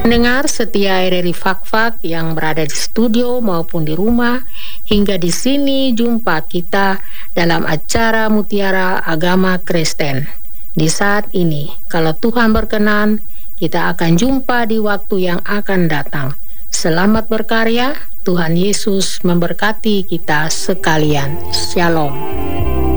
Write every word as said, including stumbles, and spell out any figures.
Pendengar setia R R I Fak-Fak yang berada di studio maupun di rumah, hingga di sini jumpa kita dalam acara Mutiara Agama Kristen. Di saat ini, kalau Tuhan berkenan, kita akan jumpa di waktu yang akan datang. Selamat berkarya, Tuhan Yesus memberkati kita sekalian. Shalom.